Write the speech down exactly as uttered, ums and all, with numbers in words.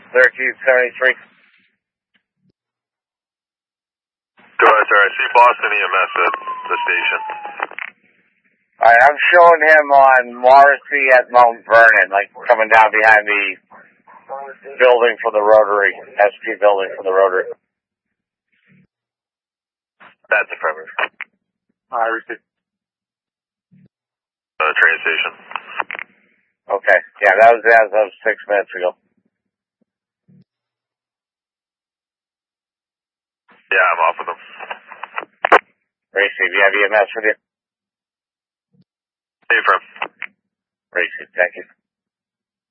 thirteen seventy-three. Go ahead, sir. I see Boston E M S at the station. Alright, I'm showing him on Morrissey at Mount Vernon, like coming down behind the building for the Rotary, S P building for the Rotary. That's affirmative. I received. Uh, train station. Okay, yeah, that was as of six minutes ago. Yeah, I'm off with them. Received. You have E M S with you? Hey, from. Received. Thank you.